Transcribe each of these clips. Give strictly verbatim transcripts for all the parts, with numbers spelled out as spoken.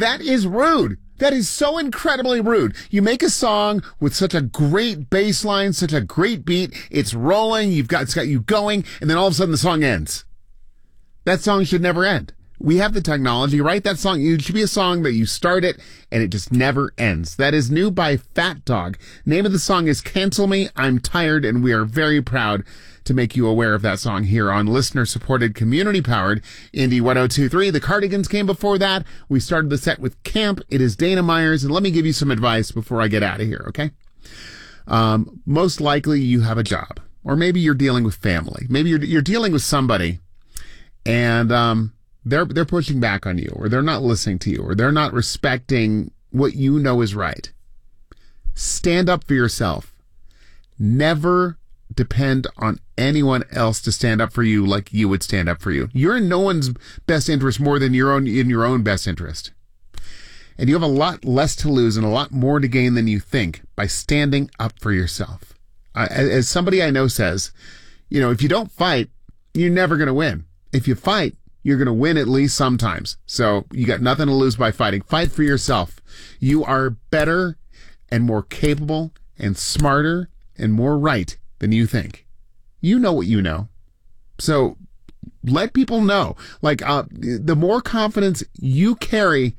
That is rude. That is so incredibly rude. You make a song with such a great bass line, such a great beat. It's rolling. You've got, it's got you going. And then all of a sudden the song ends. That song should never end. We have the technology, right? That song, it should be a song that you start it and it just never ends. That is new by Fat Dog. Name of the song is Cancel Me, I'm Tired, and we are very proud to make you aware of that song here on listener-supported, community-powered Indie one oh two point three. The Cardigans came before that. We started the set with Camp. It is Dana Myers, and let me give you some advice before I get out of here, okay? Um, most likely you have a job, or maybe you're dealing with family. Maybe you're you're dealing with somebody, and um, they're they're pushing back on you, or they're not listening to you, or they're not respecting what you know is right. Stand up for yourself. Never depend on anyone else to stand up for you like you would stand up for you. You're in no one's best interest more than your own in your own best interest. And you have a lot less to lose and a lot more to gain than you think by standing up for yourself. Uh, as somebody I know says, you know, if you don't fight, you're never going to win. If you fight, you're going to win at least sometimes. So you got nothing to lose by fighting. Fight for yourself. You are better and more capable and smarter and more right than you think. You know what you know. So let people know. Like, uh, the more confidence you carry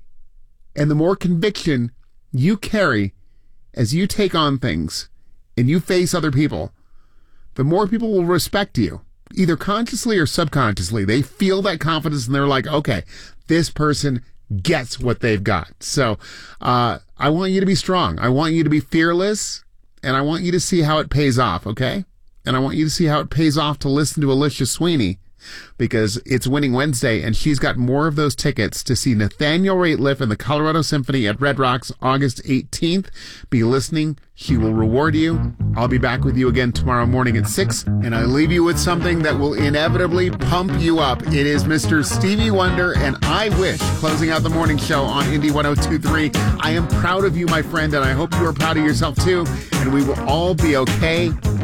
and the more conviction you carry as you take on things and you face other people, the more people will respect you, either consciously or subconsciously. They feel that confidence and they're like, okay, this person gets what they've got. So uh, I want you to be strong. I want you to be fearless. And I want you to see how it pays off, okay? And I want you to see how it pays off to listen to Alicia Sweeney, because it's Winning Wednesday, and she's got more of those tickets to see Nathaniel Rateliff and the Colorado Symphony at Red Rocks August eighteenth. Be listening. She will reward you. I'll be back with you again tomorrow morning at six, and I leave you with something that will inevitably pump you up. It is Mister Stevie Wonder and I Wish, closing out the morning show on Indie one oh two point three. I am proud of you, my friend, and I hope you are proud of yourself too, and we will all be okay.